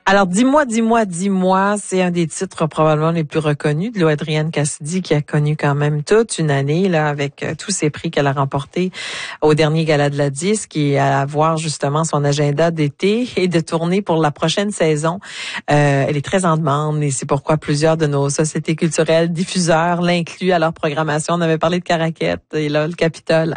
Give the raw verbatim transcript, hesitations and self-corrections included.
Alors, dis-moi, dis-moi, dis-moi, c'est un des titres probablement les plus reconnus de Louis-Adrienne Cassidy, qui a connu quand même toute une année là avec euh, tous ces prix qu'elle a remportés au dernier Gala de la Disque, et à voir justement son agenda d'été et de tournée pour la prochaine saison. Euh, elle est très en demande et c'est pourquoi plusieurs de nos sociétés culturelles diffuseurs l'incluent à leur programmation. On avait parlé de Caraquette et là, le Capitole.